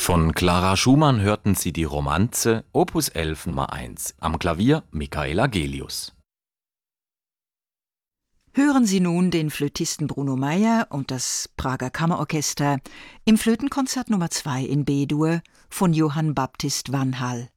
Von Clara Schumann hörten Sie die Romanze Opus 11 Nummer 1, am Klavier Michaela Gelius. Hören Sie nun den Flötisten Bruno Meyer und das Prager Kammerorchester im Flötenkonzert Nummer 2 in B-Dur von Johann Baptist Vanhal.